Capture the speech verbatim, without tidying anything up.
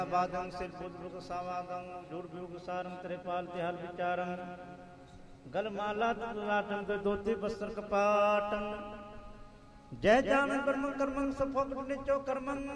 ਬਾਦੰ ਸਿਰ ਬੁੱਧ ਸਾਵਾਦੰ ਜੁੜ ਬਿਉਗ ਸਾਰੰ ਤੇਰੇ ਪਾਲ ਤੇ ਹਲ ਵਿਚਾਰੰ ਗਲ ਮਾਲਾ ਲਾਟੰ ਤੇ ਦੋਤੀ ਬਸਤਰ ਕਪਾਟੰ ਜੈ ਜਾਨ ਕਰਮ ਕਰਮੰ ਸਫੋਕ ਨਿਚੋ ਕਰਮੰ